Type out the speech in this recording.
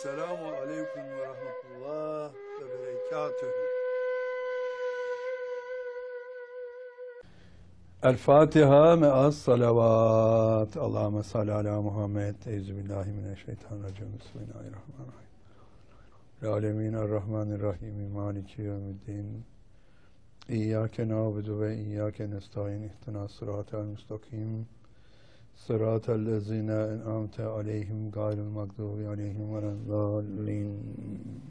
Selamun Aleyküm ve Rahmetullah ve Berekatühü. El Fatiha me'as salavat. Allahümme salli ala Muhammed. Euzubillahimineşşeytanirracim. Bismillahirrahmanirrahim. Alemin Errahmanirrahim. Maliki yevmiddin. İyyâke nâbudu ve iyyâke nestaîn. İhtina sıratel müstakim. Sıratel lezîne en'amte aleyhim gayril mağdubi aleyhim velezzâllin.